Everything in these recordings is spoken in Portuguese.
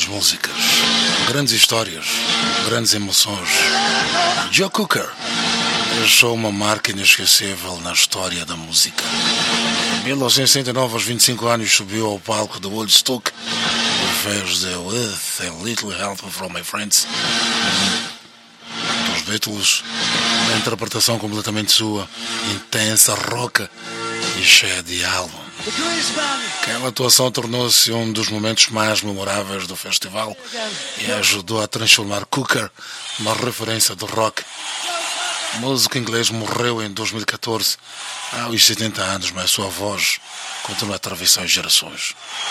grandes músicas, grandes histórias, grandes emoções. Joe Cocker deixou uma marca inesquecível na história da música. Em 1969, aos 25 anos, subiu ao palco de Woodstock em vez de With a Little Help from My Friends dos Beatles, uma interpretação completamente sua, intensa, roca e cheia de alma. Aquela atuação tornou-se um dos momentos mais memoráveis do festival e ajudou a transformar Cooker numa referência do rock. O músico inglês morreu em 2014, aos 70 anos, mas sua voz continua a atravessar gerações.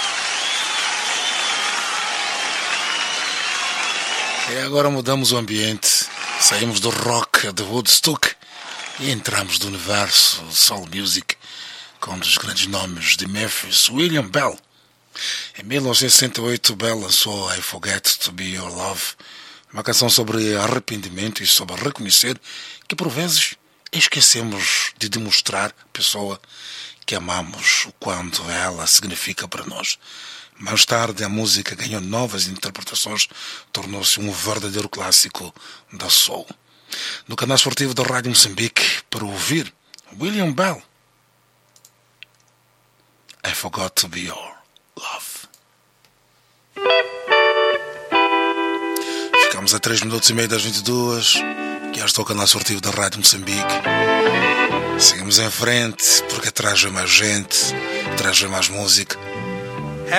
E agora mudamos o ambiente, saímos do rock de Woodstock e entramos no universo soul music com um dos grandes nomes de Memphis, William Bell. Em 1968, Bell lançou I Forget to Be Your Love, uma canção sobre arrependimento e sobre reconhecer que por vezes esquecemos de demonstrar à pessoa que amamos o quanto ela significa para nós. Mais tarde a música ganhou novas interpretações, tornou-se um verdadeiro clássico da soul. No canal esportivo da Rádio Moçambique, para ouvir William Bell, I Forgot to Be Your Love. Ficamos a 3 minutos e meio das 22, que já estou no canal esportivo da Rádio Moçambique. Seguimos em frente, porque traz mais gente, traz mais música.